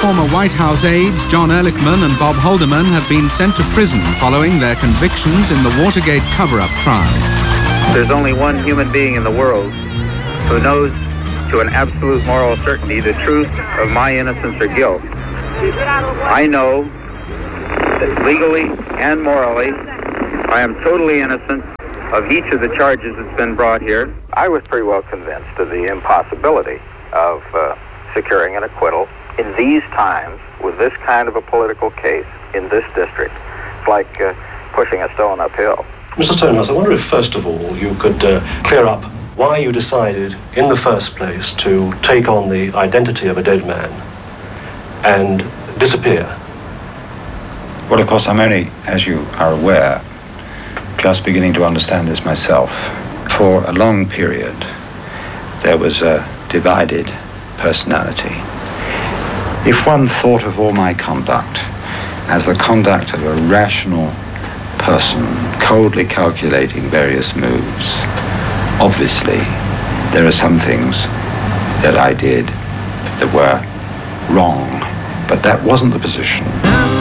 former White House aides John Ehrlichman and Bob Haldeman have been sent to prison following their convictions in the Watergate cover-up trial. There's only one human being in the world who knows to an absolute moral certainty the truth of my innocence or guilt. I know that legally and morally I am totally innocent of each of the charges that's been brought here. I was pretty well convinced of the impossibility of securing an acquittal in these times with this kind of a political case in this district. It's like pushing a stone uphill. Mr. Stonehouse, I wonder if, first of all, you could clear up why you decided, in the first place, to take on the identity of a dead man and disappear. Well, of course, I'm only, as you are aware, just beginning to understand this myself. For a long period, there was a divided personality. If one thought of all my conduct as the conduct of a rational person coldly calculating various moves, obviously there are some things that I did that were wrong, but that wasn't the position.